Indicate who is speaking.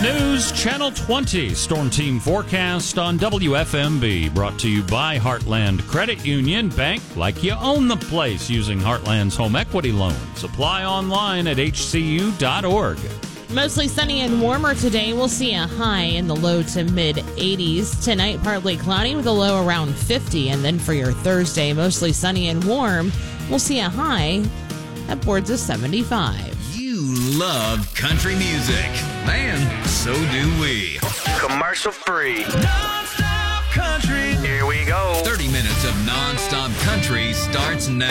Speaker 1: News Channel 20 Storm Team Forecast on WFMB, brought to you by Heartland Credit Union. Bank like you own the place using Heartland's home equity loans. Apply online at hcu.org.
Speaker 2: Mostly sunny and warmer today. We'll see a high in the low to mid 80s. Tonight, partly cloudy with a low around 50. And then for your Thursday, mostly sunny and warm. We'll see a high upwards of 75.
Speaker 3: You love country music. Man, so do we.
Speaker 4: Commercial free.
Speaker 3: Non-stop country.
Speaker 4: Here we go.
Speaker 3: 30 minutes of non-stop country starts now.